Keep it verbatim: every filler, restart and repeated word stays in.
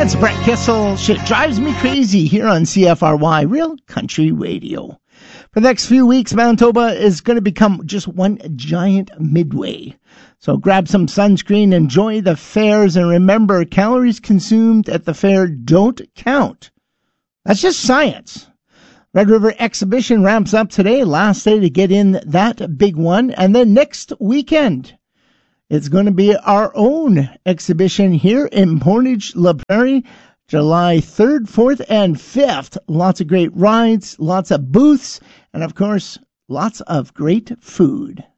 It's Brett Kissel. Shit drives me crazy here on C F R Y, Real Country Radio. For the next few weeks, Manitoba is going to become just one giant midway. So grab some sunscreen, enjoy the fairs, and remember, calories consumed at the fair don't count. That's just science. Red River Exhibition ramps up today, last day to get in that big one. And then next weekend, it's going to be our own exhibition here in Portage La Prairie, July third, fourth, and fifth. Lots of great rides, lots of booths, and of course, lots of great food.